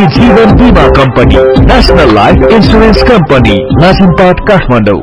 नेपाली जीवन बीमा company, national life insurance company, नाजिमपाट Kathmandu.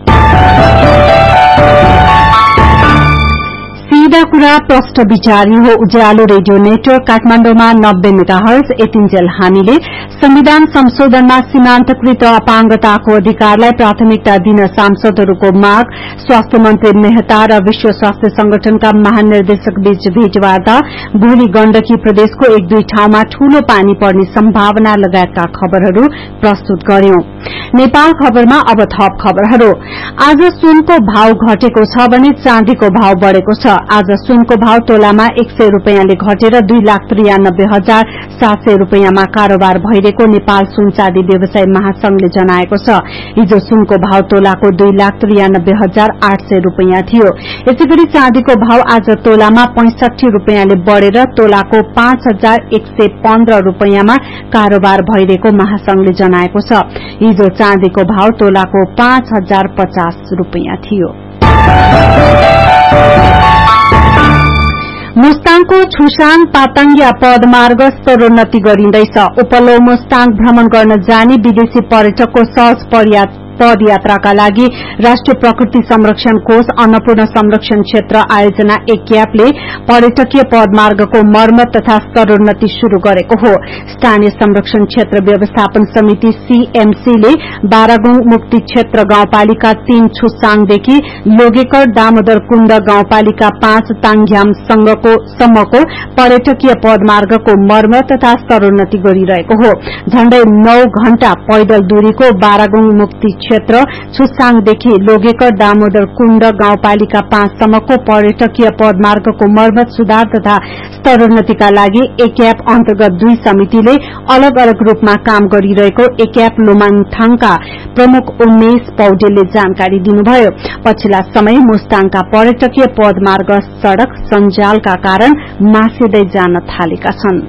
सीधा कुरा प्रश्न विचार हो उज्यालो रेडियो नेटवर्क काठमाडौँमा 90 मेगाहर्ज। यतिन्जेल हामीले संविधान संशोधनमा सीमान्तकृत अपाङ्गताको अधिकारलाई प्राथमिकता दिन सांसदहरूको माग, स्वास्थ्य मन्त्री मेहता र विश्व स्वास्थ्य संगठनका महानिर्देशक बीच भेटवार्ता, भोलि गण्डकी प्रदेशको एक दुई ठाउँमा ठूलो पानी पर्ने सम्भावना लगायतका खबरहरू प्रस्तुत गर्यौं। नेपाल खबरमा अब थप खबरहरू। आज सुनको भाव घटेको छ भने चाँदीको भाव बढ़ेको छ। आज सुनको भाव तोलामा 100 रूपियाँले घटेर 2,93,700 रूपियाँमा कारोबार भइरहेको नेपाल सुन चाँदी व्यवसाय महासंघले जनाएको छ। हिजो सुनको भाव तोलाको 2,93,800 रूपियाँ थियो। यसैगरी चाँदीको भाव आज तोलामा 65 रूपियाँले बढ़ेर तोलाको 5,115 रूपियाँमा कारोबार भइरहेको महासंघले जनाएको छ। हिजो चाँदीको भाव तोलाको 5,050 रूपियाँ थियो। मुस्ताङको छुसाङ पातङ्गिया पदमार्ग स्तरोन्नति गरिँदैछ। उपल्लो मुस्ताङ भ्रमण गर्न जाने विदेशी पर्यटकको सहज पदयात्राका लागि राष्ट्रिय प्रकृति संरक्षण कोष अन्नपूर्ण संरक्षण क्षेत्र आयोजना एक्यापले पर्यटकीय पदमार्गको मर्मत तथा स्तरोन्नति शुरू गरेको हो। स्थानीय संरक्षण क्षेत्र व्यवस्थापन समिति सीएमसीले बारागुङ मुक्ति क्षेत्र गाउँपालिका 3 छुसाङदेखि लोगेकर दामोदर कुण्ड गाउँपालिका 5 ताङघ्याम सम्मको पर्यटकीय पदमार्गको मर्मत तथा स्तरोन्नति गरिरहेको हो। झण्डै 9 घण्टा पैदल दूरीको बारागुङ मुक्ति क्षेत्र छुसाङदेखि लोगेकर दामोदर कुण्ड गाउँपालिका 5 सम्मको पर्यटकीय पदमार्गको मर्मत सुधार तथा स्तरोन्नतिका लागि एक्याप अन्तर्गत 2 समितिले अलग अलग रूपमा काम गरिरहेको एक्याप लोमाङथाङका प्रमुख उमेश पौडेलले जानकारी दिनुभयो। पछिल्ला समय मुस्ताङका पर्यटकीय पदमार्ग सड़क सञ्जालका कारण मासिँदै जान थालेका छन्।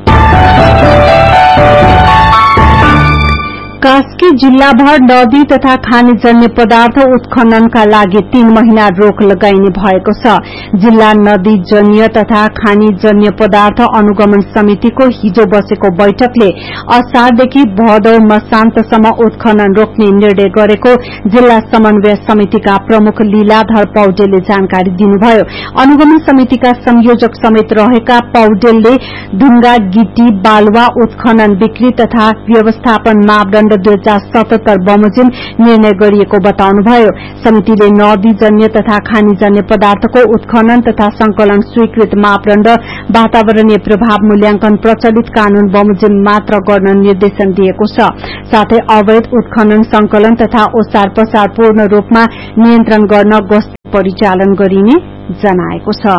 कास्की जिल्लाभर नदी तथा खानीजन्य पदार्थ उत्खननका लागि 3 महिना रोक लगाइने भएको छ। जिल्ला नदीजन्य तथा खानीजन्य पदार्थ अनुगमन समितिको हिजो बसेको बैठकले असारदेखि भदौ मसान्तसम्म उत्खनन रोक्ने निर्णय गरेको जिल्ला समन्वय समितिका प्रमुख लीलाधर पौडेलले जानकारी दिनुभयो। अनुगमन समितिका संयोजक समेत रहेका पौडेलले ढुंगा गिटी बालुवा उत्खनन बिक्री तथा व्यवस्थापन मापदण्ड 2077 बमोजिम निर्णय गरिएको बताउनुभयो। समितिले नदीजन्य तथा खानीजन्य पदार्थको उत्खनन तथा संकलन स्वीकृत मापदण्ड वातावरणीय प्रभाव मूल्यांकन प्रचलित कानून बमोजिम मात्र गर्न निर्देशन दिएको छ। साथै अवैध उत्खनन संकलन तथा ओसार पसार पूर्ण रूपमा नियन्त्रण गर्न गस्ती परिचालन गरिने जनाएको छ।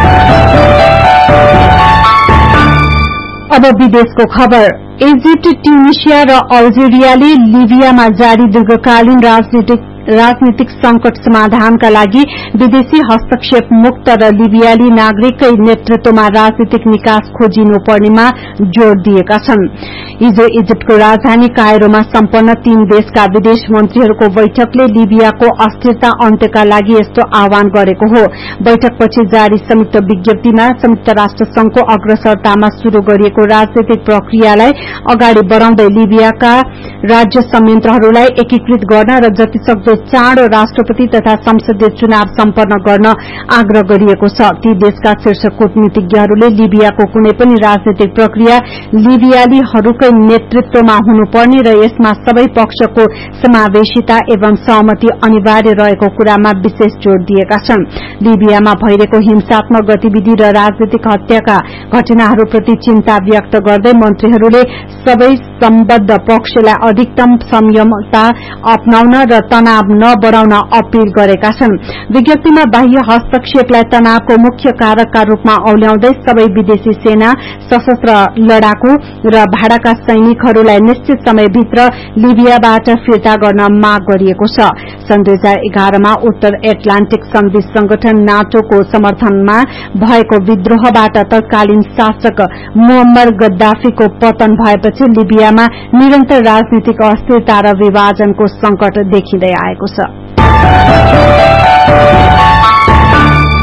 अब विदेशको खबर। इजिप्ट, ट्युनिसिया र अल्जेरियाले लिबियामा जारी दीर्घकालीन राजनीतिक संकट समाधानका लागि विदेशी हस्तक्षेप मुक्त र लिबियाली नागरिककै नेतृत्वमा राजनीतिक निकास खोजिनुपर्नेमा जोड़ दिएका छन्। हिजो इजिप्टको राजधानी कायरोमा सम्पन्न 3 देशका विदेश मन्त्रीहरूको बैठकले लिबियाको अस्थिरता अन्त्यका लागि यस्तो आह्वान गरेको हो। बैठकपछि जारी संयुक्त विज्ञप्तिमा संयुक्त राष्ट्र संघको अग्रसरतामा शुरू गरिएको राजनीतिक प्रक्रियालाई अगाडि बढ़ाउँदै लिबियाका राज्य संयन्त्रहरूलाई एकीकृत गर्न र जतिसक्दो चाँडो राष्ट्रपति तथा संसदीय चुनाव सम्पन्न गर्न आग्रह गरिएको छ। ती देशका शीर्ष कूटनीतिज्ञहरूले लिबियाको कुनै पनि राजनीतिक प्रक्रिया लिबियालीहरूकै नेतृत्वमा हुनुपर्ने र यसमा सबै पक्षको समावेशिता एवं सहमति अनिवार्य रहेको कुरामा विशेष जोड़ दिएका छन्। लिबियामा भइरहेको हिंसात्मक गतिविधि र राजनीतिक हत्याका घटनाहरूप्रति चिन्ता व्यक्त गर्दै मन्त्रीहरूले सबै सम्बद्ध पक्षलाई अधिकतम संयमता अपनाउन र तनाव नबढाउन अपील गरेका छन्। विज्ञप्तिमा बाह्य हस्तक्षेपलाई तनावको मुख्य कारकका रूपमा औल्याउँदै सबै विदेशी सेना, सशस्त्र लडाकू र भाडाका सैनिकहरूलाई निश्चित समयभित्र लिबियाबाट फिर्ता गर्न माग गरिएको छ। सन् 2011 मा उत्तर एटलान्टिक सन्धि संगठन नाटोको समर्थनमा भएको विद्रोहबाट तत्कालीन शासक मुअम्मर गद्दाफीको पतन भएपछि लिबियामा निरन्तर राजनीतिक अस्थिरता र विभाजनको संकट देखिँदै आएको छ।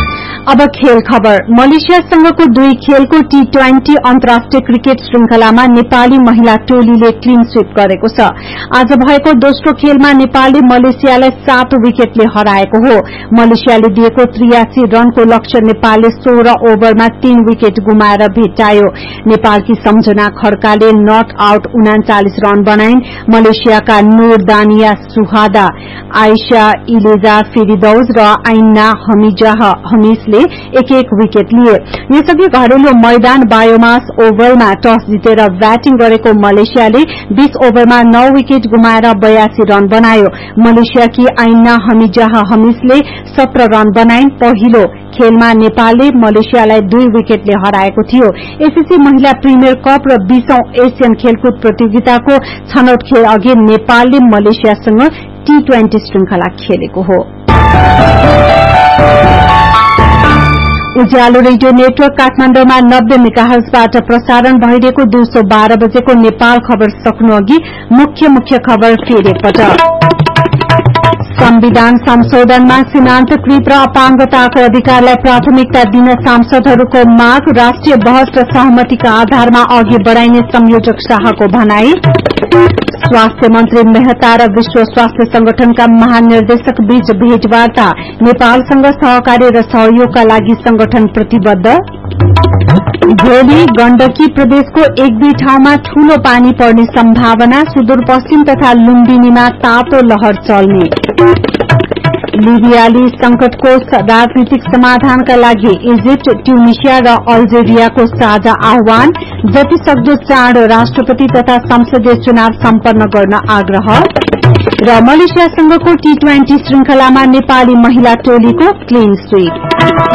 अब खेल खबर। मलेसियासँगको 2 खेलको T20 अन्तर्राष्ट्रिय क्रिकेट श्रृंखलामा नेपाली महिला टोलीले क्लीन स्वीप गरेको छ। आज भएको दोस्रो खेलमा नेपालले मलेसियालाई 7 विकेटले हराएको हो। मलेसियाले दिएको 83 रनको लक्ष्य नेपालले 16 ओभरमा 3 विकेट गुमाएर भेट्टायो। नेपालकी सम्झना खड्काले नट आउट 39 रन बनाइन्। मलेसियाका नूर दानिया सुहादा, आइशा इलेजा फिरिदौज र आइन्ना हमिसले एक विकेट लिए। यसअघि घरेलु मैदान बायोमास ओभलमा टस जितेर ब्याटिङ गरेको मलेसियाले 20 ओभरमा 9 विकेट गुमाएर 82 रन बनायो। मलेसियाकी आइन्ना हमिसले 17 रन बनाइन्। पहिलो खेलमा नेपालले मलेसियालाई 2 विकेटले हराएको थियो। एसएससी महिला प्रिमियर कप र 20औं एसियन खेलकुद प्रतियोगिताको छनौट खेल अघि नेपालले मलेसियासँग T20 श्रृंखला खेलेको हो। उज्यालो रेडियो नेटवर्क काठमाडौँमा 90 मेगाहर्जबाट प्रसारण भइरहेको 212 बजेको नेपाल खबर सक्नु अघि मुख्य खबर फेरि एकपटक। संविधान संशोधनमा सीमान्तकृत र अपाङ्गताको अधिकारलाई प्राथमिकता दिन सांसदहरूको माग। राष्ट्रिय बहस र सहमतिका आधारमा अघि बढ़ाइने संयोजक शाहको भनाई। स्वास्थ्य मन्त्री मेहता र विश्व स्वास्थ्य संगठनका महानिर्देशक बीच भेटवार्ता। नेपालसँग सहकार्य र सहयोगका लागि संगठन प्रतिबद्ध। भोलि गण्डकी प्रदेशको 1-2 ठाउँमा ठूलो पानी पर्ने सम्भावना। सुदूरपश्चिम तथा लुम्बिनीमा तातो लहर चल्ने। लिबियाली संकटको राजनीतिक समाधानका लागि इजिप्ट, ट्युनिसिया र अल्जेरियाको साझा आह्वान। जतिसक्दो चाँडो राष्ट्रपति तथा संसदीय चुनाव सम्पन्न गर्न आग्रह। र मलेसियासँगको T20 श्रृंखलामा नेपाली महिला टोलीको क्लीन स्वीप।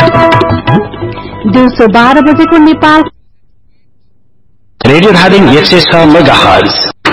212 बजेको Nepal radio Dhading 106 megahertz.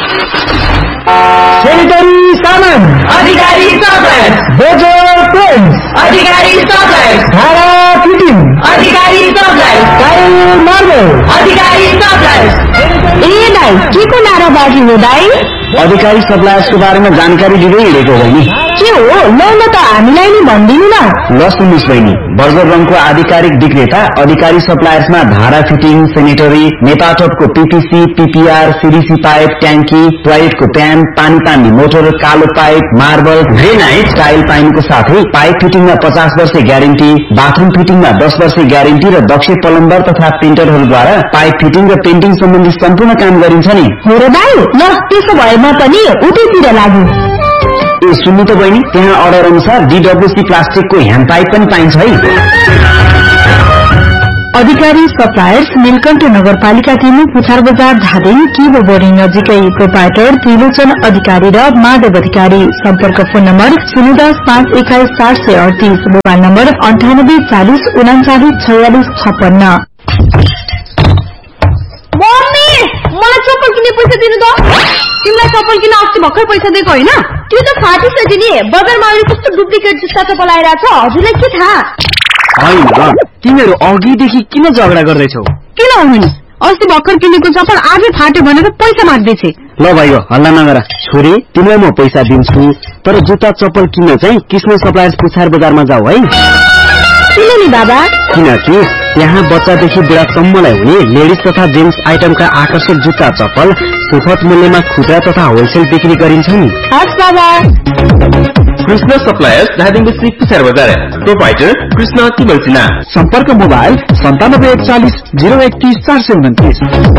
Sanitary सामान अधिकारी सप्लायर्स, बोजो पेन्ट्स अधिकारी सप्लायर्स, धारा फिटिङ अधिकारी सप्लायर्स, टाइल मार्बल अधिकारी सप्लायर्स। ए दाइ के को नारा बाजी हो दाइ? अधिकारी सप्लायर्सको बारेमा जानकारी दिँदै हिँडेको हो नि। के हो ल त हामीलाई नि भनिदिनु न। ल सुन्नुस् बहिनी, बर्गर रङको आधिकारिक विक्रेता अधिकारी सप्लायर्समा धारा fitting, sanitary, नेपाटपको PPC, PPR, CDC pipe, ट्याङ्की, टोयलेटको प्यान, पानी तान्ने मोटर, कालो पाइप, मार्बल, ग्रेनाइट, टाइल पाइनुको साथै पाइप फिटिङमा 50 वर्ष ग्यारेन्टी, बाथरूम फिटिङमा 10 वर्ष ग्यारेन्टी र दक्ष प्लम्बर तथा पेन्टरहरूद्वारा पाइप फिटिङ र पेन्टिङ सम्बन्धी सम्पूर्ण काम गरिन्छ नि। हो र दाइ, ल त्यसो भए म पनि उतैतिर लागु। ए सुन्नु त बहिनी, त्यहाँ अर्डर अनुसार DWC प्लास्टिकको ह्यान्ड पाइप पनि पाइन्छ है। अधिकारी सप्लायर्स नीलकण्ठ नगरपालिका 3 पुछार बजार धादिङ किबो बोर्डिङ नजिकै। प्रोपाइटर त्रिलोचन अधिकारी र माधव अधिकारी। सम्पर्क phone number 010-521-738, mobile number 9840394656। Mummy, मलाई चप्पल किन्ने पैसा दिनु त। तिमीलाई चप्पल किन्न अस्ति भर्खर पैसा दिएको होइन? त्यो त फाटिसक्यो नि। बजारमा अहिले कस्तो डुप्लिकेट जुत्ता चप्पल आइरहेको छ, हजुरलाई के थाहा? होइन, तिमीहरू अघिदेखि किन झगडा गर्दैछौ? किन हुनु नि, अस्ति भर्खर किनेको चप्पल आजै फाट्यो भनेर पैसा माग्दैछ। ल भाइ हल्ला नगर छोरी, तिमीलाई म पैसा दिन्छु, तर जुत्ता चप्पल किन्न चाहिँ कृष्ण सप्लायर्स पुछार बजारमा जाऊ है। किन नि बाबा? किनकि त्यहाँ बच्चादेखि बुढासम्मलाई हुने लेडिज तथा जेन्ट्स आइटमका आकर्षक जुत्ता चप्पल सुपथ मूल्यमा खुद्रा तथा होलसेल बिक्री गरिन्छ नि। हस् बाबा। कृष्ण सप्लायर्स धादिङ डिस्ट्रिक्ट पुछार बजार। प्रोपाइटर कृष्ण तिमल सिन्हा। सम्पर्क मोबाइल 9741 031 429।